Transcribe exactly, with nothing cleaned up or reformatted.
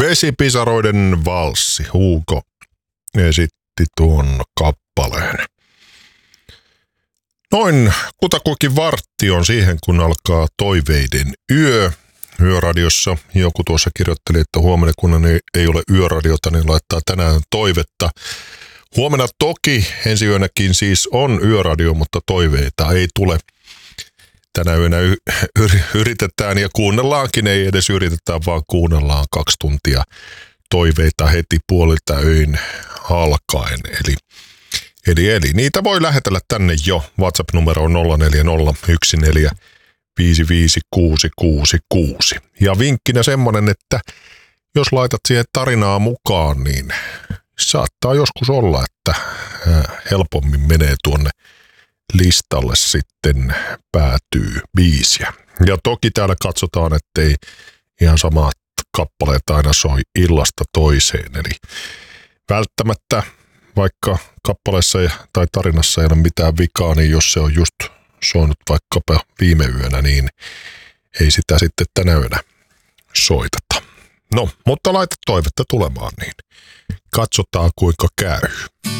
Vesipisaroiden valssi. Huuko esitti tuon kappaleen. Noin kutakuinkin vartti on siihen, kun alkaa toiveiden yö. Yöradiossa joku tuossa kirjoitteli, että huomenna kun ei ole yöradiota, niin laittaa tänään toivetta. Huomenna toki ensi yönäkin siis on yöradio, mutta toiveita ei tule. Tänä yönä y- y- yritetään ja kuunnellaankin, ei edes yritetä, vaan kuunnellaan kaksi tuntia toiveita heti puolilta öin alkaen. Eli, eli, eli niitä voi lähetellä tänne jo. WhatsApp-numero on nolla neljä nolla yksi neljä viisi viisi kuusi kuusi kuusi. Ja vinkkinä semmonen, että jos laitat siihen tarinaa mukaan, niin saattaa joskus olla, että helpommin menee tuonne listalle sitten päätyy biisiä. Ja toki täällä katsotaan, ettei ihan samat kappaleet aina soi illasta toiseen. Eli välttämättä vaikka kappaleessa tai tarinassa ei ole mitään vikaa, niin jos se on just soinut vaikkapa viime yönä, niin ei sitä sitten tänä yönä soiteta. No, mutta laita toivetta tulemaan, niin katsotaan kuinka käy.